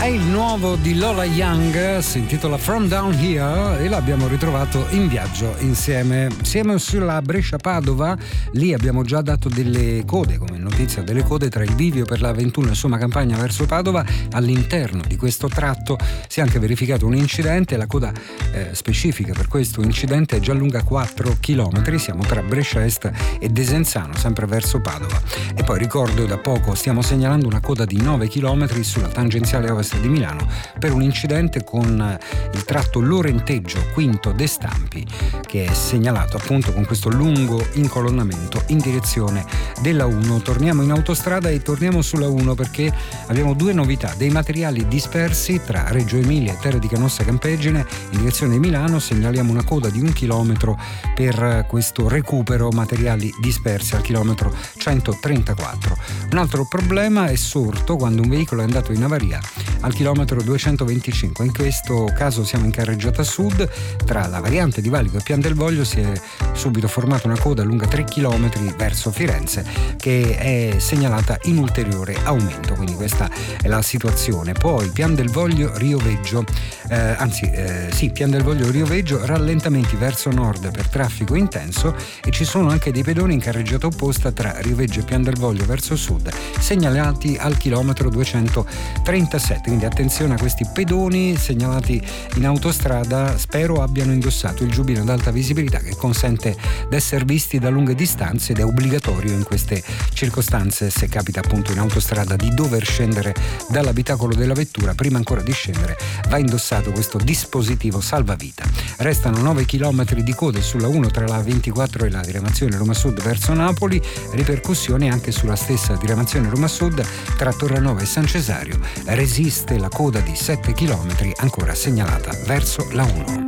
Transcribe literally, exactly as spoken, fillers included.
È il nuovo di Lola Young, si intitola From Down Here e l'abbiamo ritrovato in viaggio insieme. Siamo sulla Brescia-Padova, lì abbiamo già dato delle code, come notizia delle code tra il bivio per la ventuno insomma campagna verso Padova. All'interno di questo tratto si è anche verificato un incidente, la coda eh, specifica per questo incidente è già lunga quattro chilometri, siamo tra Brescia Est e Desenzano, sempre verso Padova. E poi ricordo, da poco stiamo segnalando una coda di nove chilometri sulla tangenziale ovest di Milano per un incidente con il tratto Lorenteggio Quinto De Stampi, che è segnalato appunto con questo lungo incolonnamento in direzione della uno. Torniamo in autostrada e torniamo sulla uno perché abbiamo due novità: dei materiali dispersi tra Reggio Emilia e Terre di Canossa Campeggine in direzione di Milano. Segnaliamo una coda di un chilometro per questo recupero materiali dispersi al chilometro centotrentaquattro. Un altro problema è sorto quando un veicolo è andato in avaria al chilometro duecentoventicinque. In questo caso siamo in carreggiata sud, tra la variante di Valico e Pian del Voglio si è subito formata una coda lunga tre chilometri verso Firenze che è segnalata in ulteriore aumento, quindi questa è la situazione. Poi Pian del Voglio Rioveggio, eh, anzi eh, sì, Pian del Voglio Rioveggio, rallentamenti verso nord per traffico intenso e ci sono anche dei pedoni in carreggiata opposta tra Rioveggio e Pian del Voglio verso sud, segnalati al chilometro duecentotrentasette. Quindi attenzione a questi pedoni segnalati in autostrada, spero abbiano indossato il giubbino ad alta visibilità che consente di essere visti da lunghe distanze ed è obbligatorio in queste circostanze, se capita appunto in autostrada, di dover scendere dall'abitacolo della vettura. Prima ancora di scendere va indossato questo dispositivo salvavita. Restano nove chilometri di code sulla uno tra la ventiquattro e la diramazione Roma Sud verso Napoli, ripercussioni anche sulla stessa diramazione Roma Sud tra Torrenova e San Cesario. Resiste la coda di sette chilometri ancora segnalata verso la uno.